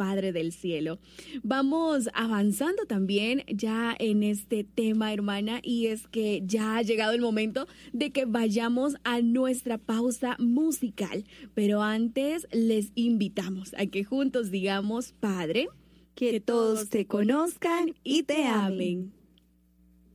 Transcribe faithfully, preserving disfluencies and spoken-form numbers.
Padre del cielo. Vamos avanzando también ya en este tema, hermana, y es que ya ha llegado el momento de que vayamos a nuestra pausa musical. Pero antes les invitamos a que juntos digamos, Padre, que todos te conozcan y te amen.